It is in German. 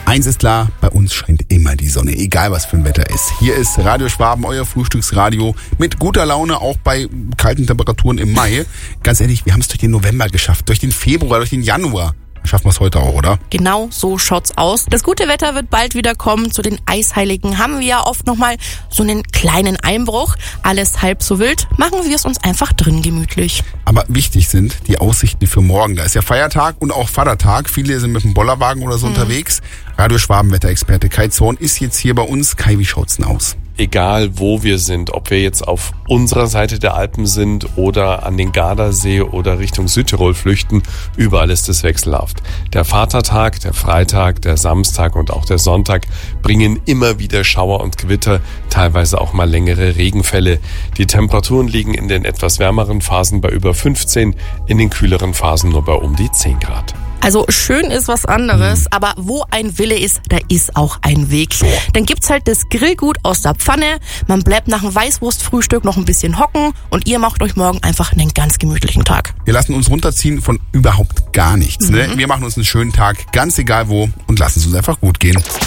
Eins ist klar, bei uns scheint immer die Sonne, egal was für ein Wetter ist. Hier ist Radio Schwaben, euer Frühstücksradio mit guter Laune, auch bei kalten Temperaturen im Mai. Ganz ehrlich, wir haben es durch den November geschafft, durch den Februar, durch den Januar. Schaffen wir es heute auch, oder? Genau so schaut's aus. Das gute Wetter wird bald wieder kommen. Zu den Eisheiligen haben wir ja oft nochmal so einen kleinen Einbruch. Alles halb so wild. Machen wir es uns einfach drin gemütlich. Aber wichtig sind die Aussichten für morgen. Da ist ja Feiertag und auch Vatertag. Viele sind mit dem Bollerwagen oder so unterwegs. Radio Schwaben Wetterexperte Kai Zorn ist jetzt hier bei uns. Kai, wie schaut's denn aus? Egal wo wir sind, ob wir jetzt auf unserer Seite der Alpen sind oder an den Gardasee oder Richtung Südtirol flüchten, überall ist es wechselhaft. Der Vatertag, der Freitag, der Samstag und auch der Sonntag bringen immer wieder Schauer und Gewitter, teilweise auch mal längere Regenfälle. Die Temperaturen liegen in den etwas wärmeren Phasen bei über 15, in den kühleren Phasen nur bei um die 10 Grad. Also schön ist was anderes, aber wo ein Wille ist, da ist auch ein Weg. Dann gibt's halt das Grillgut aus der Pfanne, man bleibt nach dem Weißwurstfrühstück noch ein bisschen hocken und ihr macht euch morgen einfach einen ganz gemütlichen Tag. Wir lassen uns runterziehen von überhaupt gar nichts. Ne? Wir machen uns einen schönen Tag, ganz egal wo, und lassen es uns einfach gut gehen.